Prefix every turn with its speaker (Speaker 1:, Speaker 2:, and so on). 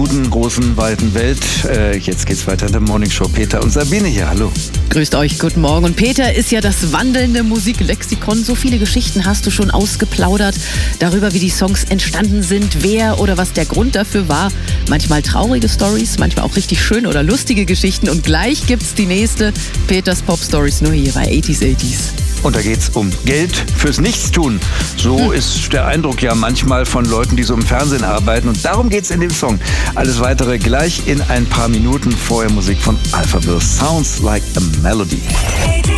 Speaker 1: guten, großen, weiten Welt. Jetzt geht's weiter in der Morning Show. Peter und Sabine hier, hallo.
Speaker 2: Grüßt euch, guten Morgen. Und Peter ist ja das wandelnde Musiklexikon. So viele Geschichten hast du schon ausgeplaudert darüber, wie die Songs entstanden sind, wer oder was der Grund dafür war. Manchmal traurige Stories, manchmal auch richtig schöne oder lustige Geschichten. Und gleich gibt's die nächste Peters Pop Stories nur hier bei 80s.
Speaker 1: Und da geht's um Geld fürs Nichtstun. So ist der Eindruck ja manchmal von Leuten, die so im Fernsehen arbeiten. Und darum geht's in dem Song. Alles Weitere gleich in ein paar Minuten. Vorher Musik von Alphaville. Sounds like a Melody.